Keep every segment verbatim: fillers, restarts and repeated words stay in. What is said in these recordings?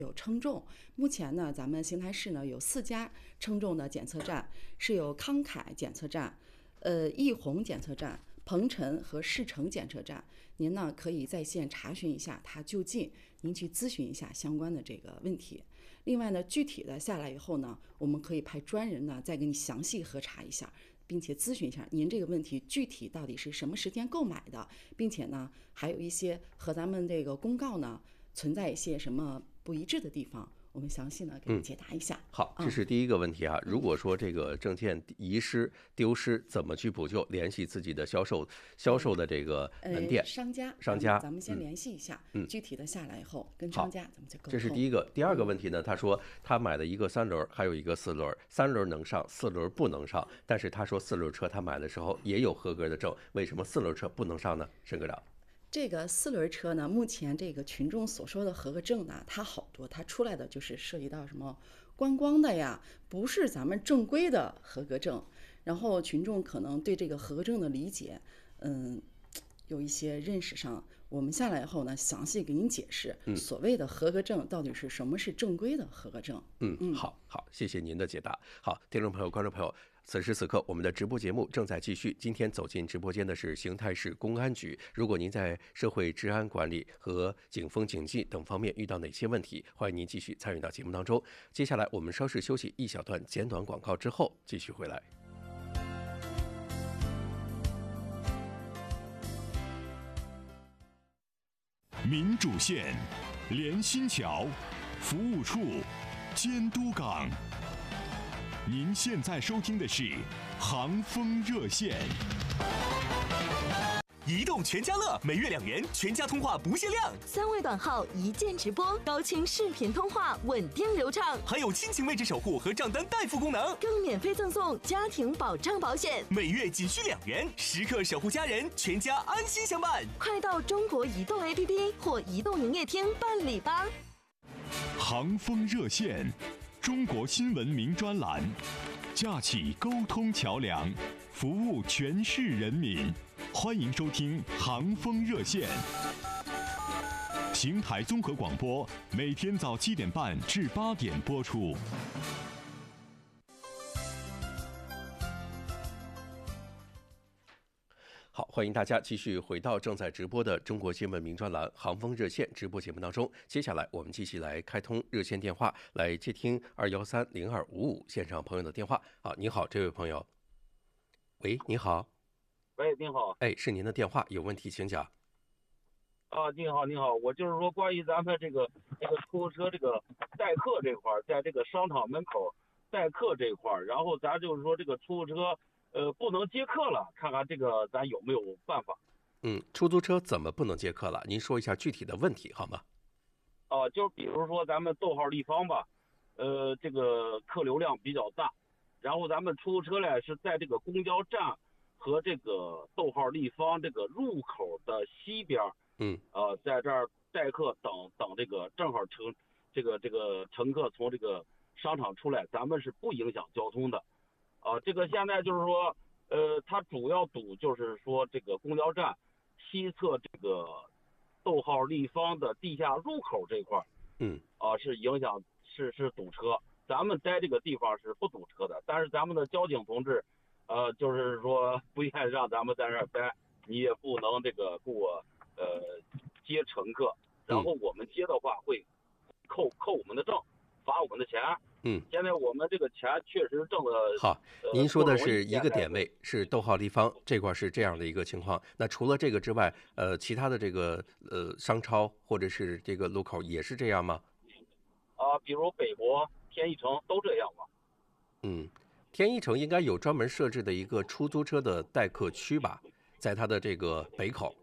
有称重。目前呢，咱们邢台市呢有四家称重的检测站，是有康凯检测站、呃益宏检测站、鹏程和世城检测站。您呢可以在线查询一下它就近，您去咨询一下相关的这个问题。另外呢，具体的下来以后呢，我们可以派专人呢再给你详细核查一下，并且咨询一下您这个问题具体到底是什么时间购买的，并且呢还有一些和咱们这个公告呢存在一些什么不一致的地方，我们详细呢给你解答一下。 嗯、好，这是第一个问题啊。嗯、如果说这个证件遗失、丢失，怎么去补救？联系自己的销售销售的这个门店、 呃、商家， 商家， 咱们先联系一下。嗯，具体的下来以后跟商家咱们再沟通。 这是第一个。第二个问题呢，他说他买了一个三轮，还有一个四轮，三轮能上，四轮不能上。但是他说四轮车他买的时候也有合格的证，为什么四轮车不能上呢？申科长。 这个四轮车呢，目前这个群众所说的合格证呢，它好多，它出来的就是涉及到什么观光的呀，不是咱们正规的合格证。然后群众可能对这个合格证的理解，嗯，有一些认识上，我们下来以后呢，详细给您解释， 嗯， 所谓的合格证到底是什么是正规的合格证。 嗯嗯，好好，谢谢您的解答。好，听众朋友、观众朋友。此时此刻，我们的直播节目正在继续。今天走进直播间的是邢台市公安局。如果您在社会治安管理和警风警纪等方面遇到哪些问题，欢迎您继续参与到节目当中。接下来，我们稍事休息一小段简短广告之后，继续回来。 民主线、连心桥、服务处、监督岗。您现在收听的是航风热线。 移动全家乐每月两元，全家通话不限量， 三位短号一键直播，高清视频通话稳定流畅， 还有亲情位置守护和账单代付功能， 更免费赠送家庭保障保险， 每月仅需两元，时刻守护家人，全家安心相伴。 快到中国移动 A P P 或移动营业厅办理吧。 航风热线。中国新闻名专栏，架起沟通桥梁，服务全市人民。欢迎收听航风热线。邢台综合广播每天早七点半至八点播出。 好，欢迎大家继续回到正在直播的中国新闻名专栏《航风热线》直播节目当中。接下来，我们继续来开通热线电话，来接听二幺三零二五五线上朋友的电话。好，你好，这位朋友。喂，你好。 喂，你好。 哎，是您的电话，有问题请讲。 啊，你好，你好，我就是说关于咱们这个这个出租车这个代客这块，在这个商场门口代客这块，然后咱就是说这个出租车。呃，不能接客了，看看这个咱有没有办法？ 嗯，出租车怎么不能接客了？您说一下具体的问题好吗？ 啊、呃，就比如说咱们逗号立方吧，呃，这个客流量比较大，然后咱们出租车呢是在这个公交站和这个逗号立方这个入口的西边， 嗯， 呃，在这儿代客等等这个正好乘这个这个乘客从这个商场出来，咱们是不影响交通的。啊，这个现在就是说，呃，它主要堵就是说这个公交站西侧这个逗号立方的地下入口这块， 嗯， 啊是影响是是堵车，咱们待这个地方是不堵车的，但是咱们的交警同志，呃，就是说不愿意让咱们在这儿待，你也不能这个给我呃接乘客，然后我们接的话会扣扣我们的证，罚我们的钱。 嗯， 现在我们这个钱确实挣的好。您说的是一个点位，是逗号立方这块是这样的一个情况。那除了这个之外，呃，其他的这个呃商超或者是这个路口也是这样吗？ 啊，比如北博、天一城都这样吗？ 嗯，天一城应该有专门设置的一个出租车的代客区吧，在它的这个北口。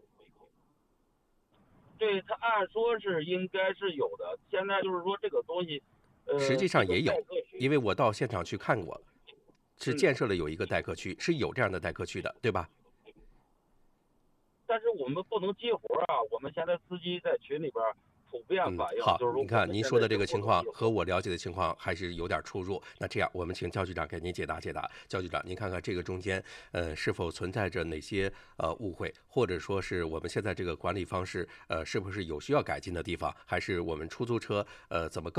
对，它按说是应该是有的。现在就是说这个东西。 实际上也有，因为我到现场去看过，是建设了有一个代客区，是有这样的代客区的，对吧？ 但是我们不能接活啊！我们现在司机在群里边普遍反映， 嗯、好， 就是说你看您说的这个情况我们现在生活中和我了解的情况还是有点出入。那这样，我们请焦局长给您解答解答。焦局长，您看看这个中间，呃，是否存在着哪些呃误会，或者说是我们现在这个管理方式，呃，是不是有需要改进的地方，还是我们出租车呃怎么更